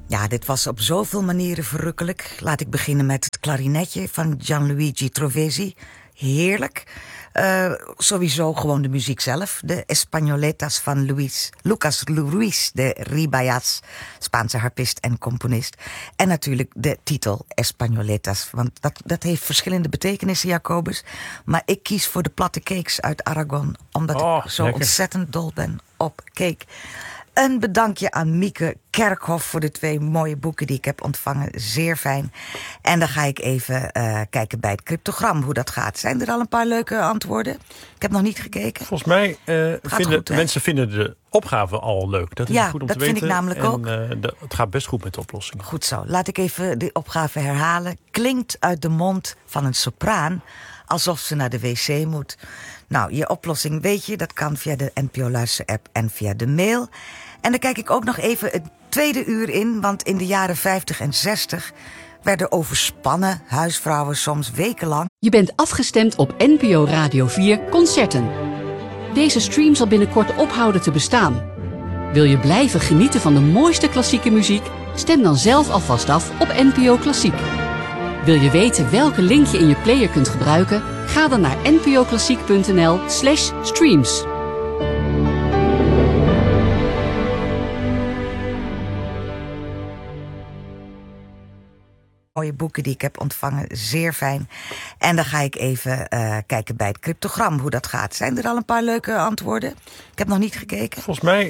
Ja, dit was op zoveel manieren verrukkelijk. Laat ik beginnen met het klarinetje van Gianluigi Trovesi. Heerlijk. Sowieso gewoon de muziek zelf. De Españoletas van Lucas Luis de Ribayas, Spaanse harpist en componist. En natuurlijk de titel Españoletas. Want dat heeft verschillende betekenissen, Jacobus. Maar ik kies voor de platte cakes uit Aragon. Omdat ik zo lekker. ontzettend dol ben op cake. Een bedankje aan Mieke Kerkhoff voor de 2 mooie boeken die ik heb ontvangen. Zeer fijn. En dan ga ik even kijken bij het cryptogram hoe dat gaat. Zijn er al een paar leuke antwoorden? Ik heb nog niet gekeken. Volgens mij goed, hè? mensen vinden de opgave al leuk. Dat is Ja, goed om dat te weten. vind ik namelijk ook. Het gaat best goed met de oplossingen. Goed zo. Laat ik even de opgave herhalen. Klinkt uit de mond van een sopraan alsof ze naar de wc moet. Nou, je oplossing weet je, dat kan via de NPO Luister-app en via de mail. En dan kijk ik ook nog even het tweede uur in, want in de jaren 50 en 60 werden overspannen huisvrouwen soms wekenlang. Je bent afgestemd op NPO Radio 4 Concerten. Deze stream zal binnenkort ophouden te bestaan. Wil je blijven genieten van de mooiste klassieke muziek? Stem dan zelf alvast af op NPO Klassiek. Wil je weten welke link je in je player kunt gebruiken? Ga dan naar npoklassiek.nl/streams. Mooie boeken die ik heb ontvangen, zeer fijn. En dan ga ik even kijken bij het cryptogram hoe dat gaat. Zijn er al een paar leuke antwoorden? Ik heb nog niet gekeken. Volgens mij